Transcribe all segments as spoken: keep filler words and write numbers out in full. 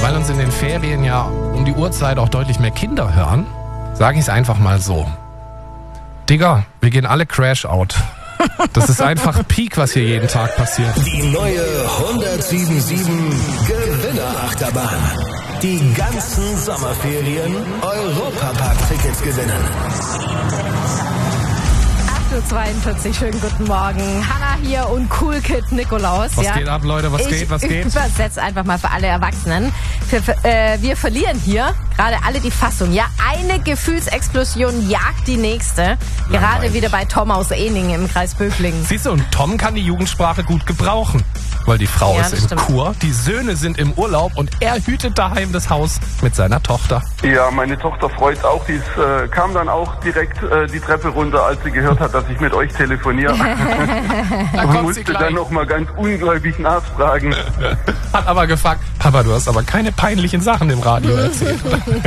weil uns in den Ferien ja um die Uhrzeit auch deutlich mehr Kinder hören, sage ich es einfach mal so. Digga, wir gehen alle Crash out. Das ist einfach Peak, was hier jeden Tag passiert. Die neue hundertsieben sieben Gewinnerachterbahn. Die ganzen Sommerferien Europapark-Tickets gewinnen. acht Uhr zweiundvierzig, schönen guten Morgen. Hanna hier und Cool Kid Nikolaus. Was ja. geht ab, Leute? Was ich geht? Was geht? Ich übersetze einfach mal für alle Erwachsenen. Wir, äh, wir verlieren hier gerade alle die Fassung. Ja, eine Gefühlsexplosion jagt die nächste. Gerade Langweilig. wieder bei Tom aus Eningen im Kreis Böblingen. Siehst du, und Tom kann die Jugendsprache gut gebrauchen. Weil die Frau Ja, ist das in stimmt. Kur, die Söhne sind im Urlaub und er hütet daheim das Haus mit seiner Tochter. Ja, meine Tochter freut auch. Die ist, äh, kam dann auch direkt äh, die Treppe runter, als sie gehört hat, dass ich mit euch telefoniere. Da Und kommt sie musste gleich. dann noch mal ganz ungläubig nachfragen. Hat aber gefragt, Papa, du hast aber keine peinlichen Sachen im Radio erzählt.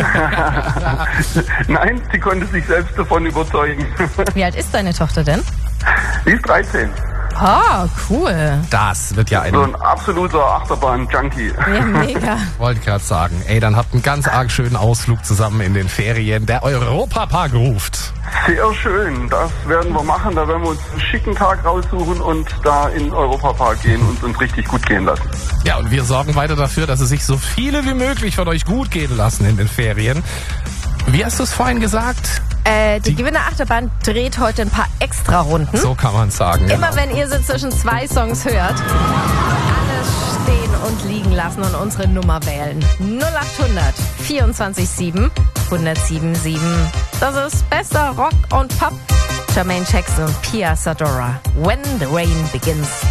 Nein, sie konnte sich selbst davon überzeugen. Wie alt ist deine Tochter denn? Sie ist dreizehn. Ah, cool. Das wird ja ein, So ein absoluter Achterbahn-Junkie. Ja, mega. wollte gerade sagen, ey, dann habt einen ganz arg schönen Ausflug zusammen in den Ferien. Der Europapark ruft. Sehr schön, das werden wir machen. Da werden wir uns einen schicken Tag raussuchen und da in den Europapark gehen und uns richtig gut gehen lassen. Ja, und wir sorgen weiter dafür, dass es sich so viele wie möglich von euch gut gehen lassen in den Ferien. Wie hast du es vorhin gesagt? Äh, die Gewinnerachterbahn dreht heute ein paar Extra-Runden. So kann man sagen. Immer genau. wenn ihr sie zwischen zwei Songs hört, alles stehen und liegen lassen und unsere Nummer wählen. null acht hundert vierundzwanzig sieben hundertsieben sieben. Das ist besser Rock und Pop. Jermaine Jackson und Pia Sadora. When the Rain Begins.